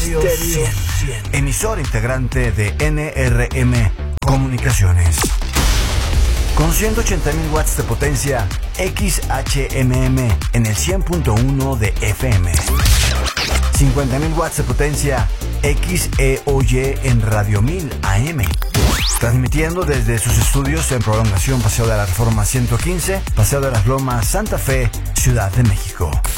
Stereo 100. Emisor integrante de NRM Comunicaciones. Con 180.000 watts de potencia, XHMM en el 100.1 de FM. 50.000 watts de potencia, XEOY en Radio 1000 AM. Transmitiendo desde sus estudios en Prolongación Paseo de la Reforma 115, Paseo de las Lomas, Santa Fe, Ciudad de México.